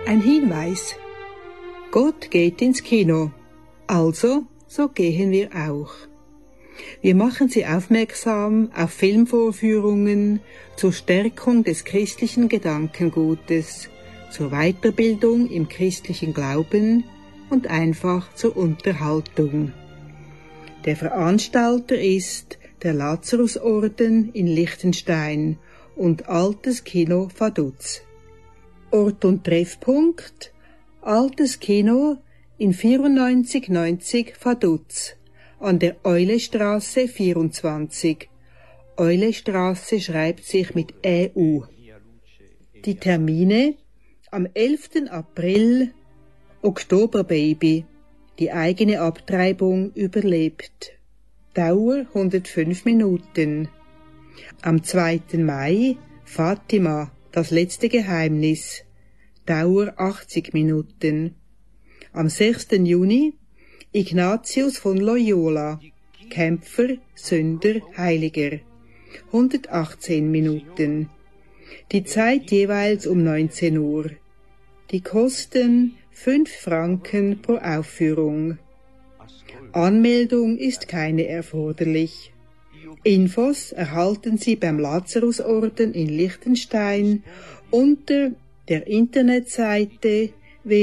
Ein Hinweis. Gott geht ins Kino, also so gehen wir auch. Wir machen Sie aufmerksam auf Filmvorführungen zur Stärkung des christlichen Gedankengutes, zur Weiterbildung im christlichen Glauben und einfach zur Unterhaltung. Der Veranstalter ist der Lazarusorden in Liechtenstein und Altes Kino Vaduz. Ort und Treffpunkt: Altes Kino in 9490 Vaduz an der Eulestraße 24. Eulestraße schreibt sich mit EU. Die Termine: am 11. April Oktoberbaby, die eigene Abtreibung überlebt. Dauer 105 Minuten. Am 2. Mai Fatima, das letzte Geheimnis. Dauer 80 Minuten. Am 6. Juni Ignatius von Loyola, Kämpfer, Sünder, Heiliger. 118 Minuten. Die Zeit jeweils um 19 Uhr. Die Kosten 5 Franken pro Aufführung. Anmeldung ist keine erforderlich. Infos erhalten Sie beim Lazarusorden in Liechtenstein unter der Internetseite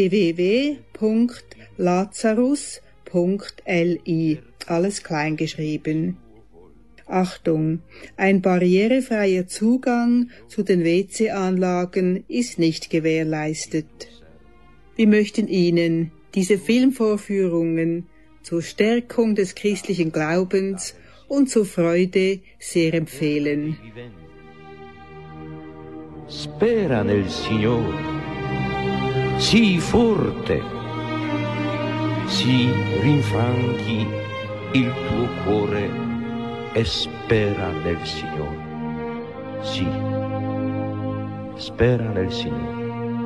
www.lazarus.li, alles kleingeschrieben. Achtung, ein barrierefreier Zugang zu den WC-Anlagen ist nicht gewährleistet. Wir möchten Ihnen diese Filmvorführungen zur Stärkung des christlichen Glaubens und zur Freude sehr empfehlen. Spera nel Signore, sii forte, si rinfranchi il tuo cuore e spera nel Signore. Sì, spera nel Signore.